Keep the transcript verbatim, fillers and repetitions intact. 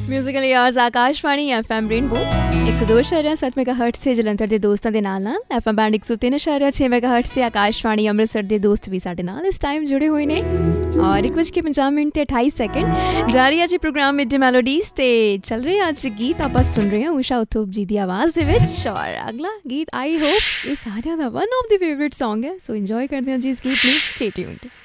Musical years Akashvani F M rainbow एक सौ दो इशारिया सत्त मेगा हर्ट से जलंधर के दोस्तों के नाल नाल एफ एम बैंड एक सौ तीन इशारिया छे मेगा हर्ट से आकाशवाणी अमृतसर के दोस्त भी साडे नाल इस टाइम जुड़े हुए ने और एक बज के पंजाह मिनट ते अठाईस सैकेंड जारी है जी प्रोग्राम मिड डे मेलोडीज ते चल रहे आज गीत आप सुन रहे हैं उषा उत्थुप जी की आवाज़ दे विच और अगला गीत आई होप ये सारियां दा one of the favourite song है सो इंजॉय करते हैं जी इस गीत में स्टे ट्यून्ड।